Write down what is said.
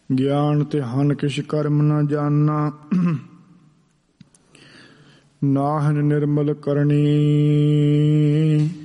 ਗਿਆਨ ਤੇ ਹਨ ਕਿਛ ਕਰਮ ਨ ਜਾਨਾ। ਨਾਹਨ ਨਿਰਮਲ ਕਰਨੀ